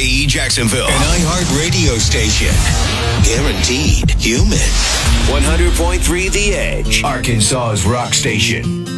WKKE Jacksonville, an iHeart radio station. Guaranteed human. 100.3 The Edge, Arkansas's rock station.